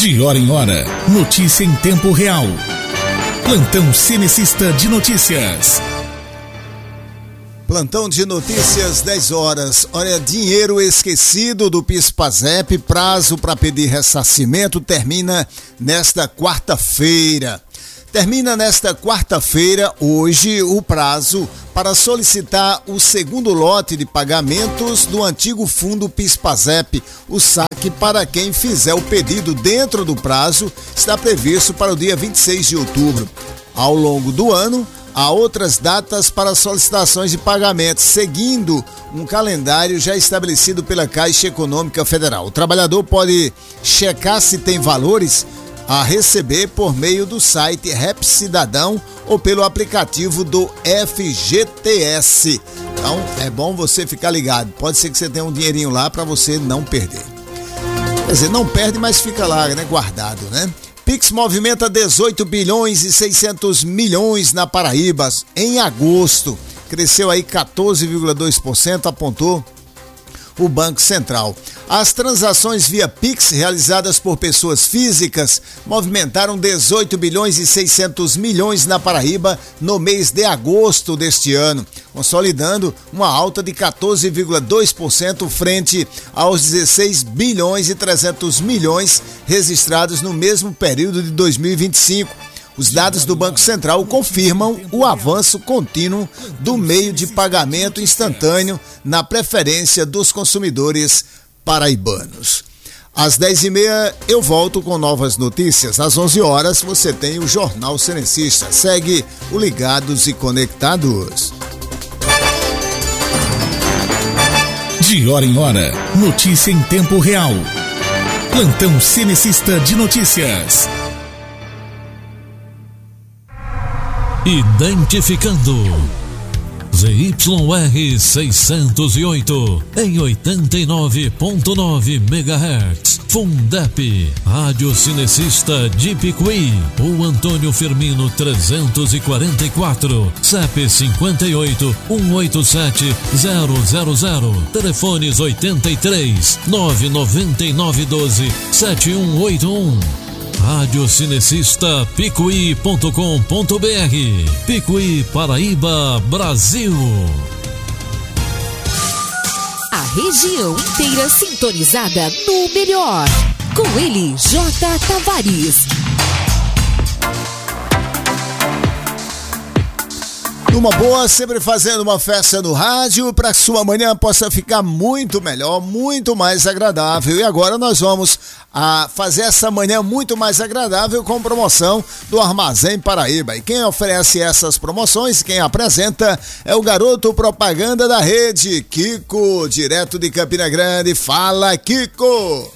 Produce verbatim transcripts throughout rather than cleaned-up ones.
De hora em hora, notícia em tempo real. Plantão Cenecista de Notícias. Plantão de notícias, dez horas. Olha, dinheiro esquecido do PIS/PASEP, prazo para pedir ressarcimento termina nesta quarta-feira. Termina nesta quarta-feira, hoje, o prazo para solicitar o segundo lote de pagamentos do antigo fundo PIS/PASEP. O saque para quem fizer o pedido dentro do prazo está previsto para o dia vinte e seis de outubro. Ao longo do ano, há outras datas para solicitações de pagamentos, seguindo um calendário já estabelecido pela Caixa Econômica Federal. O trabalhador pode checar se tem valores a receber por meio do site Rap Cidadão ou pelo aplicativo do F G T S. Então, é bom você ficar ligado. Pode ser que você tenha um dinheirinho lá para você não perder. Quer dizer, não perde, mas fica lá, né, guardado, né? Pix movimenta dezoito bilhões e seiscentos milhões na Paraíba em agosto. Cresceu aí quatorze vírgula dois por cento, apontou o Banco Central. As transações via Pix realizadas por pessoas físicas movimentaram dezoito bilhões e seiscentos milhões na Paraíba no mês de agosto deste ano, consolidando uma alta de quatorze vírgula dois por cento frente aos dezesseis bilhões e trezentos milhões registrados no mesmo período de dois mil e vinte e cinco. Os dados do Banco Central confirmam o avanço contínuo do meio de pagamento instantâneo na preferência dos consumidores paraibanos. Às dez e meia eu volto com novas notícias. Às onze horas você tem o Jornal Cenecista. Segue o Ligados e Conectados. De hora em hora, notícia em tempo real. Plantão Cenecista de Notícias. Identificando Z Y R seiscentos e oito em oitenta e nove ponto nove megahertz. Fundep, Rádio Cinecista de Picuí. O Antônio Firmino trezentos e quarenta e quatro, C E P cinquenta e oito, cento e oitenta e sete, zero zero zero. Telefones oitenta e três, nove nove nove um dois, sete um oito um. Rádio Cinecista Picuí ponto com ponto br. Picuí, Paraíba, Brasil. A região inteira sintonizada no melhor. Com ele, J. Tavares. Numa boa, sempre fazendo uma festa no rádio para que sua manhã possa ficar muito melhor, muito mais agradável. E agora nós vamos a fazer essa manhã muito mais agradável com promoção do Armazém Paraíba. E quem oferece essas promoções, quem apresenta, é o garoto propaganda da rede, Kiko, direto de Campina Grande. Fala, Kiko!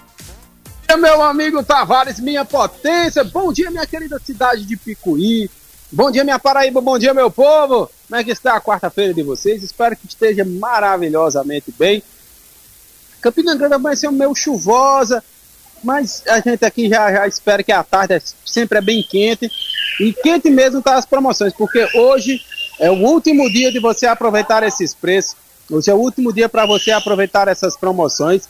Meu amigo Tavares, minha potência, bom dia, minha querida cidade de Picuí. Bom dia, minha Paraíba, bom dia, meu povo. Como é que está a quarta-feira de vocês? Espero que esteja maravilhosamente bem. Campina Grande vai ser meio chuvosa, mas a gente aqui já, já espera que a tarde é, sempre é bem quente. E quente mesmo tá as promoções, porque hoje é o último dia de você aproveitar esses preços. Hoje é o último dia para você aproveitar essas promoções.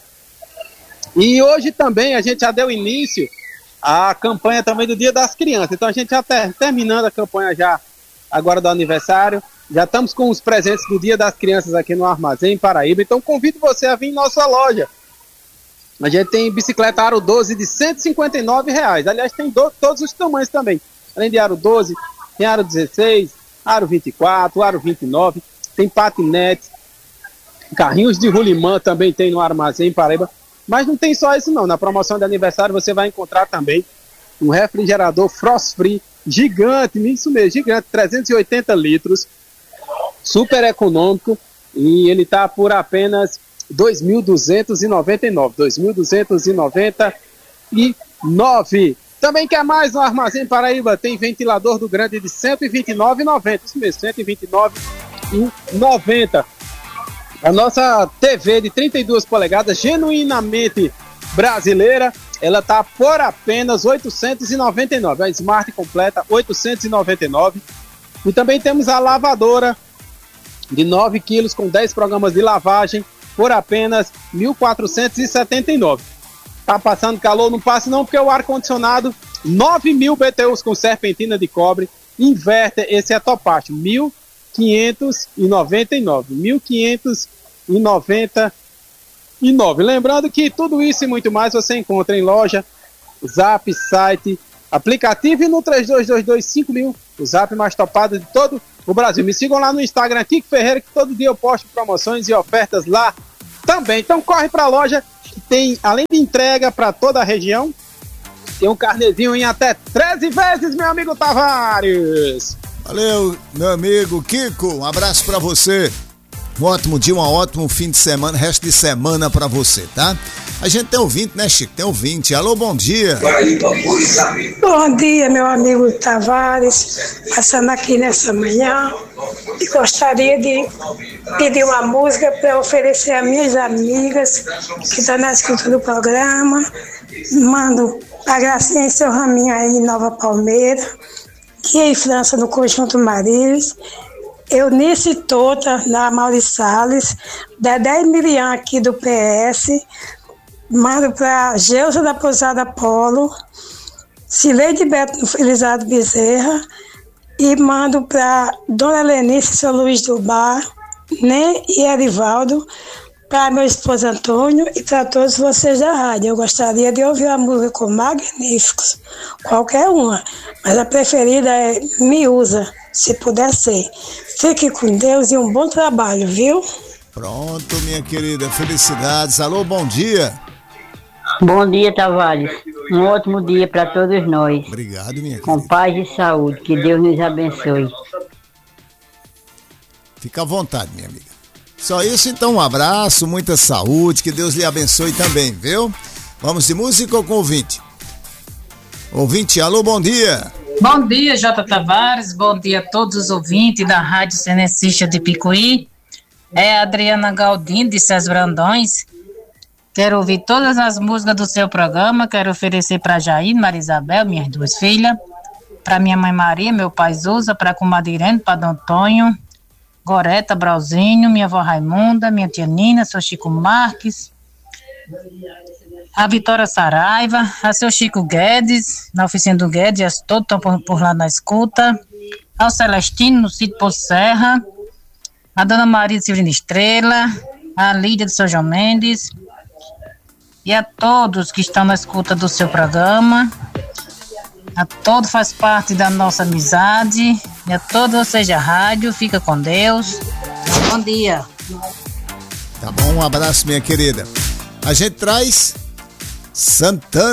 E hoje também a gente já deu início a campanha também do Dia das Crianças. Então a gente já está terminando a campanha já agora do aniversário. Já estamos com os presentes do Dia das Crianças aqui no Armazém Paraíba. Então convido você a vir em nossa loja. A gente tem bicicleta Aro doze de cento e cinquenta e nove reais. Aliás, tem do, todos os tamanhos também. Além de Aro doze, tem Aro dezesseis, Aro vinte e quatro, Aro vinte e nove. Tem patinetes, carrinhos de rolimã também tem no Armazém Paraíba. Mas não tem só isso não, na promoção de aniversário você vai encontrar também um refrigerador Frost Free gigante, isso mesmo, gigante, trezentos e oitenta litros, super econômico, e ele está por apenas dois mil duzentos e noventa e nove reais, dois mil duzentos e noventa e nove. Também quer mais no Armazém Paraíba, tem ventilador do grande de cento e vinte e nove reais e noventa centavos, isso mesmo, cento e vinte e nove reais e noventa centavos. A nossa T V de trinta e duas polegadas, genuinamente brasileira, ela está por apenas oitocentos e noventa e nove reais. A Smart completa, oitocentos e noventa e nove reais. E também temos a lavadora de nove quilos com dez programas de lavagem por apenas mil quatrocentos e setenta e nove reais. tá passando calor, não passe não, porque o ar-condicionado, nove mil B T Us com serpentina de cobre, inverter, esse é top mil quinhentos e noventa e nove. mil quinhentos e noventa e nove. Lembrando que tudo isso e muito mais você encontra em loja, Zap, site, aplicativo e no três dois dois dois cinco mil, o Zap mais topado de todo o Brasil. Me sigam lá no Instagram, Kiko Ferreira, que todo dia eu posto promoções e ofertas lá também. Então corre pra loja, que tem, além de entrega para toda a região, tem um carnezinho em até treze vezes, meu amigo Tavares. Valeu, meu amigo Kiko, um abraço pra você. Um ótimo dia, um ótimo fim de semana, resto de semana pra você, tá? A gente tem ouvinte, né, Chico? Tem ouvinte. Alô, bom dia. Bom dia, meu amigo Tavares. Passando aqui nessa manhã e gostaria de pedir uma música para oferecer a minhas amigas que estão na escuta do programa. Mando a Gracinha e seu Raminho aí em Nova Palmeira, que é em França, no Conjunto Marilis. Eunice Tota, na Maurício Salles, Dedé e Miriam aqui do P S, mando para Geusa da Pousada Polo, Cileide Beto no Felizardo Bezerra, e mando para Dona Lenice, São Luís do Bar, Né e Erivaldo, para meu esposo Antônio e para todos vocês da rádio. Eu gostaria de ouvir uma música com Magníficos, qualquer uma, mas a preferida é Me Usa, se puder ser. Fique com Deus e um bom trabalho, viu? Pronto, minha querida, felicidades. Alô, bom dia. Bom dia, Tavares. Um ótimo dia para todos nós. Obrigado, minha querida. Com paz e saúde, que Deus nos abençoe. Fica à vontade, minha amiga. Só isso, então, um abraço, muita saúde, que Deus lhe abençoe também, viu? Vamos de música ou com ouvinte? Ouvinte, alô, bom dia. Bom dia, J. Tavares, bom dia a todos os ouvintes da Rádio Cenecista de Picuí. É a Adriana Galdino, de Cés Brandões. Quero ouvir todas as músicas do seu programa, quero oferecer para Jair, Maria Isabel, minhas duas filhas, para minha mãe Maria, meu pai Zusa, para a comadre Irene, para Dom Antônio, Goreta, Brauzinho, minha avó Raimunda, minha tia Nina, seu Chico Marques, a Vitória Saraiva, a seu Chico Guedes, na oficina do Guedes, todos estão por, por lá na escuta, ao Celestino, no sítio Poço Serra, a Dona Maria de Silvina Estrela, a Lídia de São João Mendes, e a todos que estão na escuta do seu programa, a todos faz parte da nossa amizade, e a todos vocês da rádio, fica com Deus. Bom dia. Tá bom, um abraço, minha querida. A gente traz Santana.